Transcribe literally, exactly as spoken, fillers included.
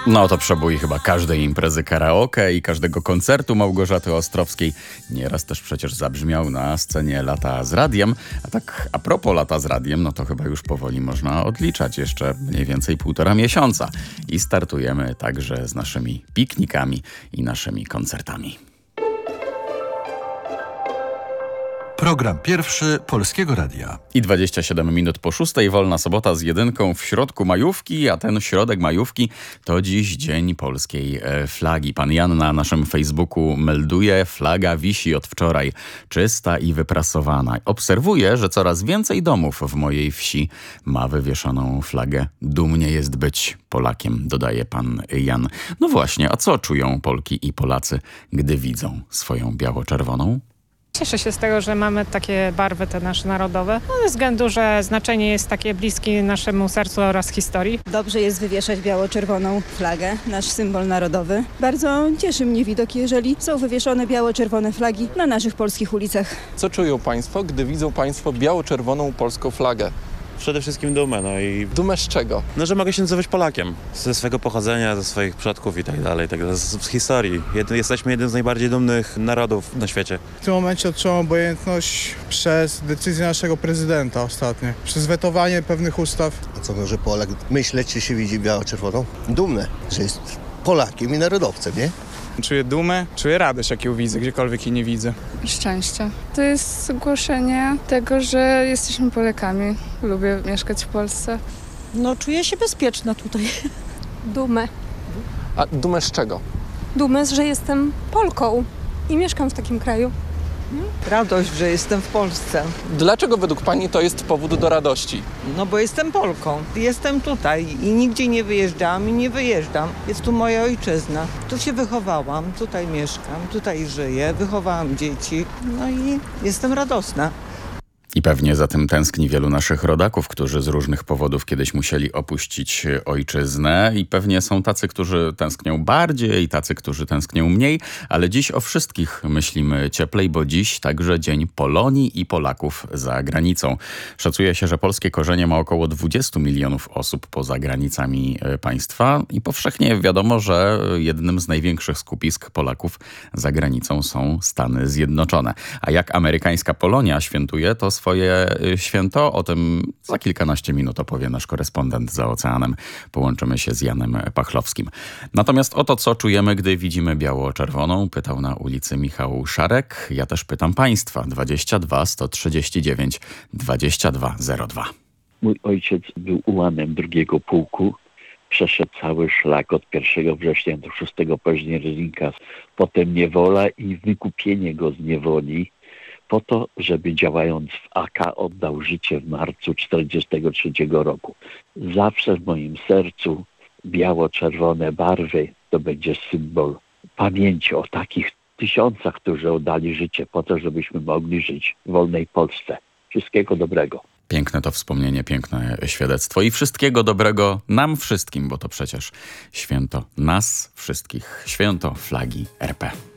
No to przebój chyba każdej imprezy karaoke i każdego koncertu Małgorzaty Ostrowskiej. Nieraz też przecież zabrzmiał na scenie Lata z Radiem. A tak a propos Lata z Radiem, no to chyba już powoli można odliczać jeszcze mniej więcej półtora miesiąca. I startujemy także z naszymi piknikami i naszymi koncertami. Program pierwszy Polskiego Radia. I dwadzieścia siedem minut po szóstej, wolna sobota z jedynką w środku majówki, a ten środek majówki to dziś Dzień Polskiej Flagi. Pan Jan na naszym Facebooku melduje, flaga wisi od wczoraj, czysta i wyprasowana. Obserwuję, że coraz więcej domów w mojej wsi ma wywieszoną flagę. Dumnie jest być Polakiem, dodaje pan Jan. No właśnie, a co czują Polki i Polacy, gdy widzą swoją biało-czerwoną? Cieszę się z tego, że mamy takie barwy te nasze narodowe, no, ze względu, że znaczenie jest takie bliskie naszemu sercu oraz historii. Dobrze jest wywieszać biało-czerwoną flagę, nasz symbol narodowy. Bardzo cieszy mnie widok, jeżeli są wywieszone biało-czerwone flagi na naszych polskich ulicach. Co czują Państwo, gdy widzą Państwo biało-czerwoną polską flagę? Przede wszystkim dumę, no i... Dumę z czego? No, że mogę się nazywać Polakiem. Ze swego pochodzenia, ze swoich przodków i tak dalej, tak dalej. Z, z historii. Jed, jesteśmy jednym z najbardziej dumnych narodów na świecie. W tym momencie odczuwam obojętność przez decyzję naszego prezydenta ostatnio. Przez wetowanie pewnych ustaw. A co może Polak myśleć, czy się widzi biało-czerwoną? Dumny, że jest Polakiem i narodowcem, nie? Czuję dumę, czuję radość, jak ją widzę, gdziekolwiek jej nie widzę. Szczęście. To jest głoszenie tego, że jesteśmy Polakami. Lubię mieszkać w Polsce. No, czuję się bezpieczna tutaj. Dumę. A dumę z czego? Dumę, że jestem Polką i mieszkam w takim kraju. Radość, że jestem w Polsce. Dlaczego według Pani to jest powód do radości? No bo jestem Polką. Jestem tutaj i nigdzie nie wyjeżdżam i nie wyjeżdżam. Jest tu moja ojczyzna. Tu się wychowałam, tutaj mieszkam, tutaj żyję, wychowałam dzieci. No i jestem radosna. I pewnie za tym tęskni wielu naszych rodaków, którzy z różnych powodów kiedyś musieli opuścić ojczyznę. I pewnie są tacy, którzy tęsknią bardziej i tacy, którzy tęsknią mniej. Ale dziś o wszystkich myślimy cieplej, bo dziś także Dzień Polonii i Polaków za granicą. Szacuje się, że polskie korzenie ma około dwudziestu milionów osób poza granicami państwa. I powszechnie wiadomo, że jednym z największych skupisk Polaków za granicą są Stany Zjednoczone. A jak amerykańska Polonia świętuje, to swoje święto. O tym za kilkanaście minut opowie nasz korespondent za oceanem. Połączymy się z Janem Pachlowskim. Natomiast o to, co czujemy, gdy widzimy biało-czerwoną, pytał na ulicy Michał Szarek. Ja też pytam Państwa. dwadzieścia dwa sto trzydzieści dziewięć dwadzieścia dwa zero dwa. Mój ojciec był ułanem drugiego pułku. Przeszedł cały szlak od pierwszego września do szóstego października. Potem niewola i wykupienie go z niewoli. Po to, żeby działając w A K oddał życie w marcu tysiąc dziewięćset czterdziestego trzeciego roku. Zawsze w moim sercu biało-czerwone barwy to będzie symbol pamięci o takich tysiącach, którzy oddali życie po to, żebyśmy mogli żyć w wolnej Polsce. Wszystkiego dobrego. Piękne to wspomnienie, piękne świadectwo i wszystkiego dobrego nam wszystkim, bo to przecież święto nas wszystkich, święto flagi R P.